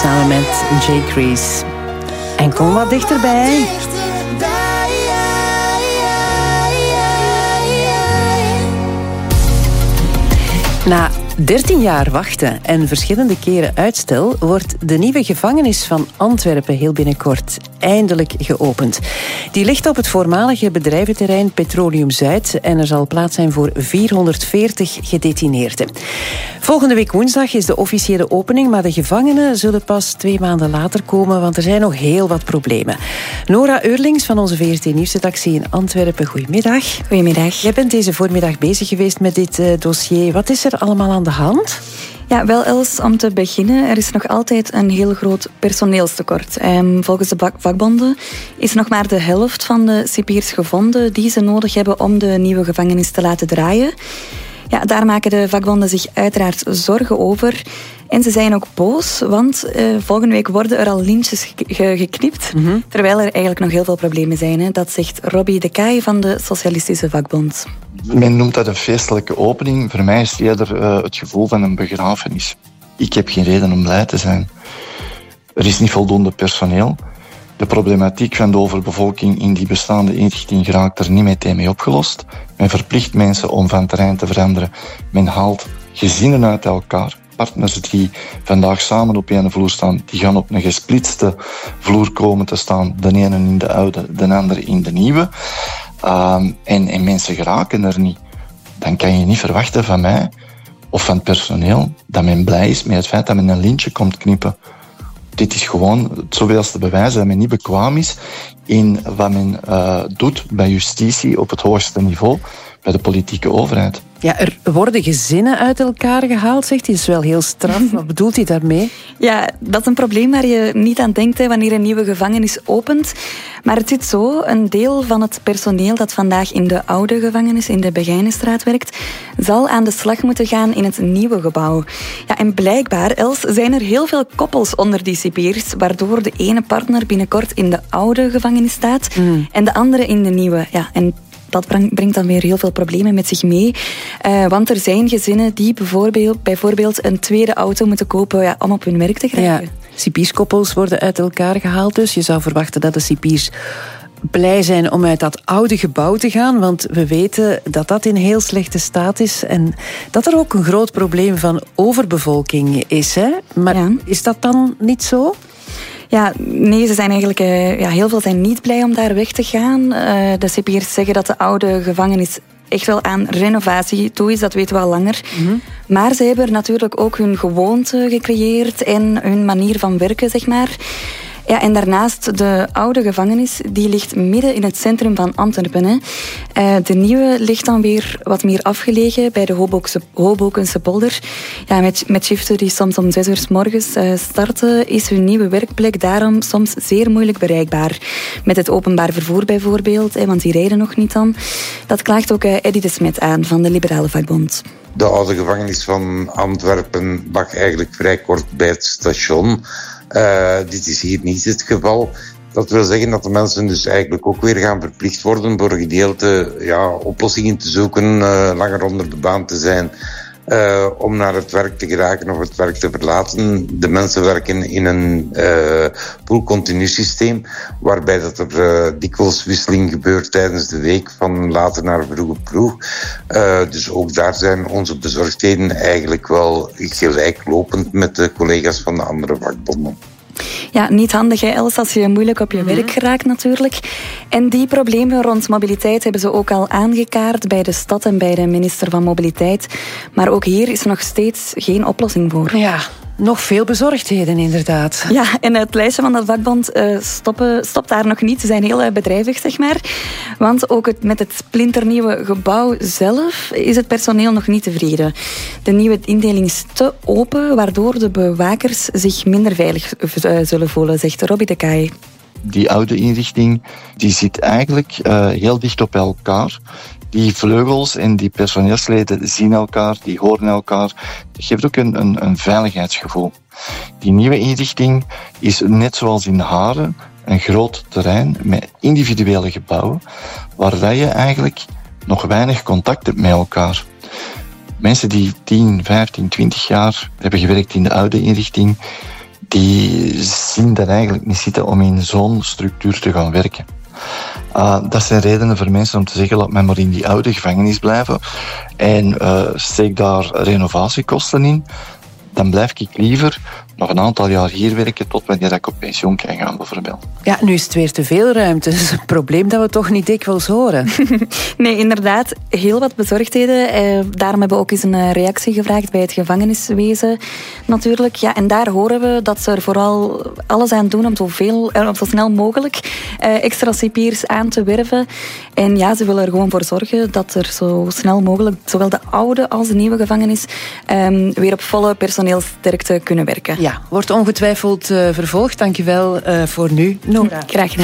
samen met Jay Crease. En kom wat dichterbij. Na 13 jaar wachten en verschillende keren uitstel wordt de nieuwe gevangenis van Antwerpen heel binnenkort eindelijk geopend. Die ligt op het voormalige bedrijventerrein Petroleum Zuid en er zal plaats zijn voor 440 gedetineerden. Volgende week woensdag is de officiële opening, maar de gevangenen zullen pas 2 maanden later komen, want er zijn nog heel wat problemen. Nora Eurlings van onze VRT Nieuwsredactie in Antwerpen, goedemiddag. Goedemiddag. Jij bent deze voormiddag bezig geweest met dit dossier. Wat is er allemaal aan de hand? Ja, wel Els, om te beginnen, er is nog altijd een heel groot personeelstekort. Volgens de vakbonden is nog maar de helft van de cipiers gevonden die ze nodig hebben om de nieuwe gevangenis te laten draaien. Ja, daar maken de vakbonden zich uiteraard zorgen over. En ze zijn ook boos, want volgende week worden er al lintjes geknipt, terwijl er eigenlijk nog heel veel problemen zijn. Hè. Dat zegt Robbie de Kaai van de Socialistische Vakbond. Men noemt dat een feestelijke opening. Voor mij is het eerder het gevoel van een begrafenis. Ik heb geen reden om blij te zijn. Er is niet voldoende personeel. De problematiek van de overbevolking in die bestaande inrichting geraakt er niet meteen mee opgelost. Men verplicht mensen om van terrein te veranderen. Men haalt gezinnen uit elkaar. Partners die vandaag samen op één vloer staan, die gaan op een gesplitste vloer komen te staan. De ene in de oude, de andere in de nieuwe. En mensen geraken er niet. Dan kan je niet verwachten van mij of van het personeel dat men blij is met het feit dat men een lintje komt knippen. Dit is gewoon het zoveelste bewijs dat men niet bekwaam is in wat men doet bij justitie op het hoogste niveau, bij de politieke overheid. Ja, er worden gezinnen uit elkaar gehaald, zegt hij. Dat is wel heel straf. Wat bedoelt hij daarmee? Ja, dat is een probleem waar je niet aan denkt hè, wanneer een nieuwe gevangenis opent. Maar het zit zo, een deel van het personeel dat vandaag in de oude gevangenis in de Begijnenstraat werkt, zal aan de slag moeten gaan in het nieuwe gebouw. Ja, en blijkbaar, Els, zijn er heel veel koppels onder die cipiers, waardoor de ene partner binnenkort in de oude gevangenis staat en de andere in de nieuwe. Ja, en dat brengt dan weer heel veel problemen met zich mee. Want er zijn gezinnen die bijvoorbeeld een tweede auto moeten kopen om op hun werk te geraken. Ja, cipierskoppels worden uit elkaar gehaald dus. Je zou verwachten dat de cipiers blij zijn om uit dat oude gebouw te gaan, want we weten dat dat in heel slechte staat is en dat er ook een groot probleem van overbevolking is. Hè? Maar is dat dan niet zo? Ja, nee, ze zijn eigenlijk heel veel zijn niet blij om daar weg te gaan. De cipiers zeggen dat de oude gevangenis echt wel aan renovatie toe is, dat weten we al langer. Maar ze hebben natuurlijk ook hun gewoonte gecreëerd en hun manier van werken, zeg maar. Ja, en daarnaast de oude gevangenis, die ligt midden in het centrum van Antwerpen. Hè. De nieuwe ligt dan weer wat meer afgelegen bij de Hobokense polder. Ja, met shiften die soms om 6 uur 's morgens starten, is hun nieuwe werkplek daarom soms zeer moeilijk bereikbaar. Met het openbaar vervoer bijvoorbeeld, want die rijden nog niet dan. Dat klaagt ook Eddy de Smet aan van de Liberale Vakbond. De oude gevangenis van Antwerpen lag eigenlijk vrij kort bij het station. Dit is hier niet het geval. Dat wil zeggen dat de mensen dus eigenlijk ook weer gaan verplicht worden voor een gedeelte oplossingen te zoeken, langer onder de baan te zijn, om naar het werk te geraken of het werk te verlaten. De mensen werken in een pool-continu systeem, waarbij dat er dikwijls wisseling gebeurt tijdens de week, van late naar vroege ploeg. Dus ook daar zijn onze bezorgdheden eigenlijk wel gelijklopend met de collega's van de andere vakbonden. Ja, niet handig, hè, Els, als je moeilijk op je werk geraakt natuurlijk. En die problemen rond mobiliteit hebben ze ook al aangekaart bij de stad en bij de minister van Mobiliteit. Maar ook hier is er nog steeds geen oplossing voor. Ja, nog veel bezorgdheden inderdaad. Ja, en het lijstje van dat vakbond stopt daar nog niet. Ze zijn heel bedrijvig, zeg maar. Want ook met het splinternieuwe gebouw zelf is het personeel nog niet tevreden. De nieuwe indeling is te open, waardoor de bewakers zich minder veilig zullen voelen, zegt Robbie de Kaai. Die oude inrichting die zit eigenlijk heel dicht op elkaar. Die vleugels en die personeelsleden zien elkaar, die horen elkaar. Dat geeft ook een veiligheidsgevoel. Die nieuwe inrichting is net zoals in Haren een groot terrein met individuele gebouwen, waar je eigenlijk nog weinig contact hebt met elkaar. Mensen die 10, 15, 20 jaar hebben gewerkt in de oude inrichting, die zien dat eigenlijk niet zitten om in zo'n structuur te gaan werken. Dat zijn redenen voor mensen om te zeggen, laat mij maar in die oude gevangenis blijven en steek daar renovatiekosten in. Dan blijf ik liever nog een aantal jaar hier werken tot wanneer ik op pensioen kan gaan, bijvoorbeeld. Ja, nu is het weer te veel ruimte. Dat is een probleem dat we toch niet dikwijls horen. Nee, inderdaad. Heel wat bezorgdheden. Daarom hebben we ook eens een reactie gevraagd bij het gevangeniswezen natuurlijk. Ja, en daar horen we dat ze er vooral alles aan doen om zo snel mogelijk extra cipiers aan te werven. En ja, ze willen er gewoon voor zorgen dat er zo snel mogelijk zowel de oude als de nieuwe gevangenis weer op volle personeelssterkte kunnen werken. Ja, wordt ongetwijfeld vervolgd. Dankjewel voor nu, Nora. Graag gedaan.